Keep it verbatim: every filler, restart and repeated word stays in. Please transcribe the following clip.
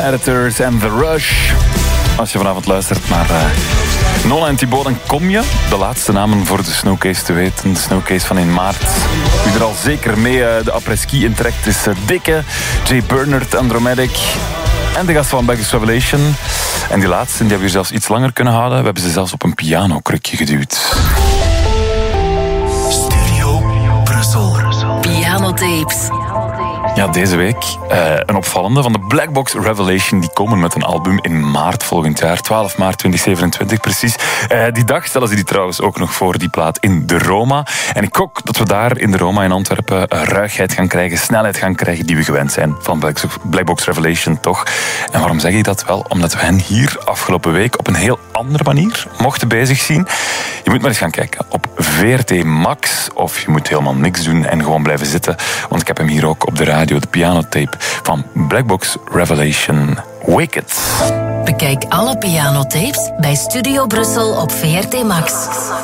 Editors en The Rush. Als je vanavond luistert naar uh, Nola en Thibaut, dan kom je de laatste namen voor de Snowcase te weten. De Snowcase van in maart. Wie er al zeker mee uh, de après-ski intrekt is uh, Dikke, Jay Bernard, Andromedic en de gast van Black Box Revelation. En die laatste, die hebben we zelfs iets langer kunnen houden. We hebben ze zelfs op een pianokrukje geduwd. Studio Brussel. Pianotapes. Ja, deze week uh, een opvallende van de Black Box Revelation. Die komen met een album in maart volgend jaar. twaalf maart tweeduizend zevenentwintig precies. Uh, die dag stellen ze die trouwens ook nog voor, die plaat, in de Roma. En ik hoop dat we daar in de Roma in Antwerpen ruigheid gaan krijgen, snelheid gaan krijgen die we gewend zijn van Black Box Revelation, toch? En waarom zeg ik dat? Wel, omdat we hen hier afgelopen week op een heel andere manier mochten bezig zien. Je moet maar eens gaan kijken op V R T Max, of je moet helemaal niks doen en gewoon blijven zitten. Want ik heb hem hier ook op de radio, de pianotape van Black Box Revelation, Wicked. Bekijk alle pianotapes bij Studio Brussel op V R T Max.